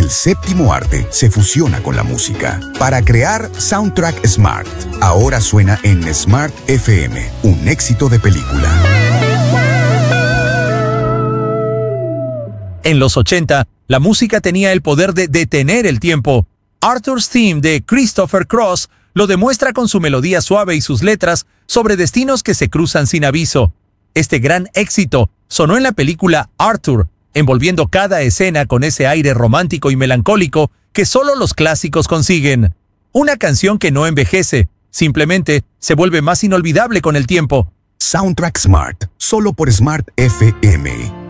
El séptimo arte se fusiona con la música para crear Soundtrack Smart. Ahora suena en Smart FM, un éxito de película. En los 80, la música tenía el poder de detener el tiempo. Arthur's Theme de Christopher Cross lo demuestra con su melodía suave y sus letras sobre destinos que se cruzan sin aviso. Este gran éxito sonó en la película Arthur, envolviendo cada escena con ese aire romántico y melancólico que solo los clásicos consiguen. Una canción que no envejece, simplemente se vuelve más inolvidable con el tiempo. Soundtrack Smart, solo por Smart FM.